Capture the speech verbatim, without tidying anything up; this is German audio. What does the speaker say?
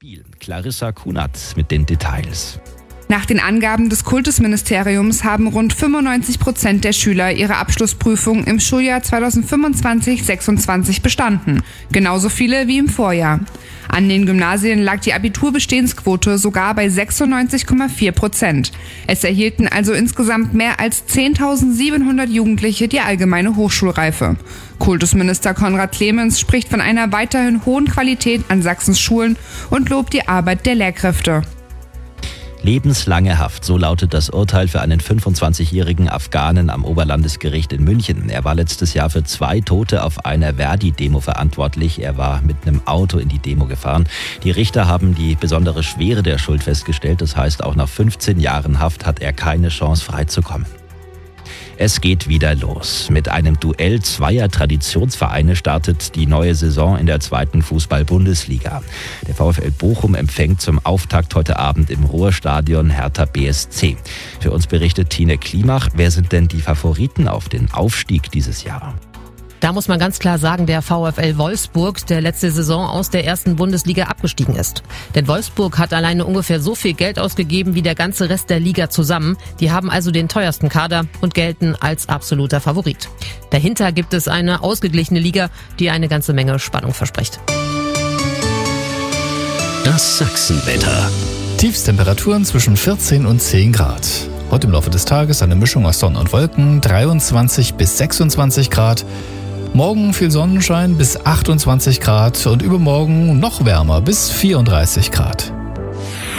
Biel. Clarissa Kunert mit den Details. Nach den Angaben des Kultusministeriums haben rund fünfundneunzig Prozent der Schüler ihre Abschlussprüfung im Schuljahr zweitausendfünfundzwanzig sechsundzwanzig bestanden. Genauso viele wie im Vorjahr. An den Gymnasien lag die Abiturbestehensquote sogar bei sechsundneunzig Komma vier Prozent. Es erhielten also insgesamt mehr als zehntausendsiebenhundert Jugendliche die allgemeine Hochschulreife. Kultusminister Konrad Clemens spricht von einer weiterhin hohen Qualität an Sachsens Schulen und lobt die Arbeit der Lehrkräfte. Lebenslange Haft, so lautet das Urteil für einen fünfundzwanzigjährigen Afghanen am Oberlandesgericht in München. Er war letztes Jahr für zwei Tote auf einer Verdi-Demo verantwortlich. Er war mit einem Auto in die Demo gefahren. Die Richter haben die besondere Schwere der Schuld festgestellt. Das heißt, auch nach fünfzehn Jahren Haft hat er keine Chance, freizukommen. Es geht wieder los. Mit einem Duell zweier Traditionsvereine startet die neue Saison in der zweiten Fußball-Bundesliga. Der VfL Bochum empfängt zum Auftakt heute Abend im Ruhrstadion Hertha B S C. Für uns berichtet Tine Klimach. Wer sind denn die Favoriten auf den Aufstieg dieses Jahr? Da muss man ganz klar sagen, der VfL Wolfsburg, der letzte Saison aus der ersten Bundesliga abgestiegen ist. Denn Wolfsburg hat alleine ungefähr so viel Geld ausgegeben wie der ganze Rest der Liga zusammen. Die haben also den teuersten Kader und gelten als absoluter Favorit. Dahinter gibt es eine ausgeglichene Liga, die eine ganze Menge Spannung verspricht. Das Sachsenwetter. Tiefstemperaturen zwischen vierzehn und zehn Grad. Heute im Laufe des Tages eine Mischung aus Sonne und Wolken, dreiundzwanzig bis sechsundzwanzig Grad. Morgen viel Sonnenschein bis achtundzwanzig Grad und übermorgen noch wärmer bis vierunddreißig Grad.